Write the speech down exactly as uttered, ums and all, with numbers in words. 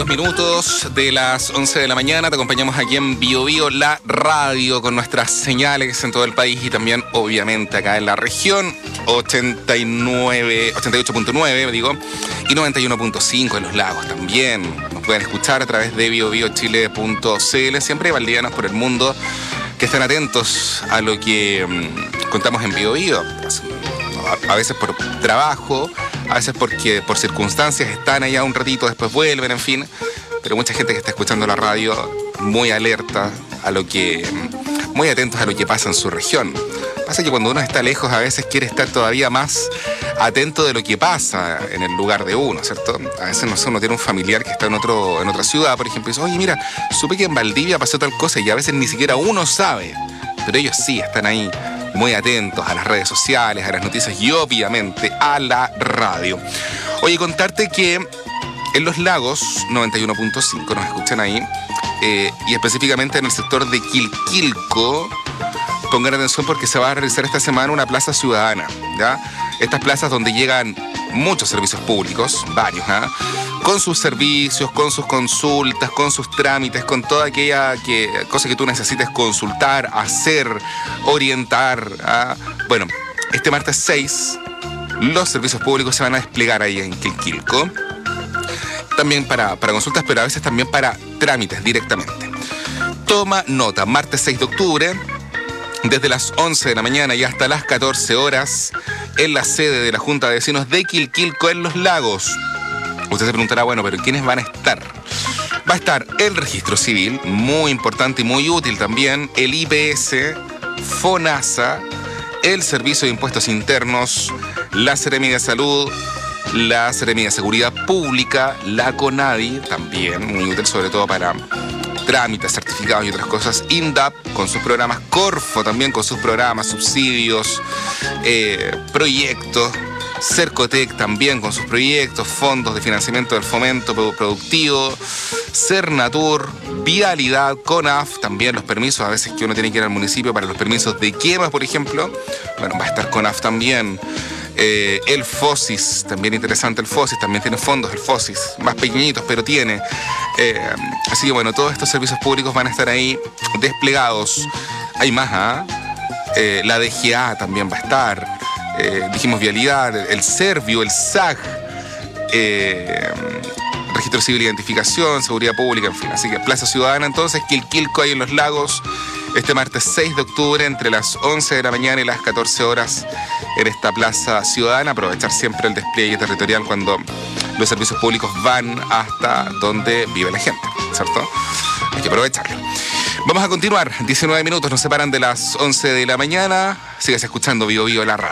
dos minutos de las once de la mañana. Te acompañamos aquí en Bio Bio, la radio, con nuestras señales en todo el país y también, obviamente, acá en la región. ochenta y nueve, ochenta y ocho punto nueve, digo, y noventa y uno punto cinco en los lagos también. Nos pueden escuchar a través de bio bio chile punto c l. Siempre hay valdivianos por el mundo que están atentos a lo que mmm, contamos en Bio Bio. A veces por trabajo, a veces porque por circunstancias están allá un ratito, después vuelven, en fin. Pero mucha gente que está escuchando la radio muy alerta a lo que, muy atentos a lo que pasa en su región. Pasa que cuando uno está lejos a veces quiere estar todavía más atento de lo que pasa en el lugar de uno, ¿cierto? A veces, no sé, uno tiene un familiar que está en, otro, en otra ciudad, por ejemplo, y dice, oye, mira, supe que en Valdivia pasó tal cosa, y a veces ni siquiera uno sabe. Pero ellos sí están ahí muy atentos a las redes sociales, a las noticias y obviamente a la radio. Oye, contarte que en los lagos, noventa y uno punto cinco, nos escuchan ahí, eh, y específicamente en el sector de Quilquilco, pongan atención porque se va a realizar esta semana una plaza ciudadana, ¿ya? Estas plazas donde llegan muchos servicios públicos, varios, ¿ah? Con sus servicios, con sus consultas, con sus trámites, con toda aquella que, cosa que tú necesites consultar, hacer, orientar, ¿ah? Bueno, este martes seis, los servicios públicos se van a desplegar ahí en Quilquilco. También para, para consultas, pero a veces también para trámites directamente. Toma nota, martes seis de octubre, desde las once de la mañana y hasta las catorce horas, en la sede de la Junta de Vecinos de Quilquilco, en Los Lagos. Usted se preguntará, bueno, pero ¿quiénes van a estar? Va a estar el registro civil, muy importante y muy útil también, el I P S, FONASA, el Servicio de Impuestos Internos, la Seremi de Salud, la Seremi de Seguridad Pública, la CONADI, también muy útil, sobre todo para trámites, certificados y otras cosas, INDAP con sus programas, Corfo también con sus programas, subsidios, eh, proyectos, Cercotec también con sus proyectos, fondos de financiamiento del fomento productivo, Cernatur, Vialidad, CONAF, también los permisos, a veces que uno tiene que ir al municipio para los permisos de quemas, por ejemplo, bueno, va a estar CONAF también. Eh, el FOSIS, también interesante el FOSIS, también tiene fondos el FOSIS, más pequeñitos, pero tiene. Eh, así que bueno, todos estos servicios públicos van a estar ahí desplegados. Hay más, ¿ah? Eh, la D G A también va a estar. Eh, dijimos Vialidad, el Servio, el S A G, eh, Registro Civil de Identificación, Seguridad Pública, en fin. Así que Plaza Ciudadana, entonces, Quilquilco ahí en Los Lagos, este martes seis de octubre, entre las once de la mañana y las catorce horas, en esta Plaza Ciudadana. Aprovechar siempre el despliegue territorial cuando los servicios públicos van hasta donde vive la gente, ¿cierto? Hay que aprovecharlo. Vamos a continuar, diecinueve minutos nos separan de las once de la mañana. Sigas escuchando Bio Bio, la radio.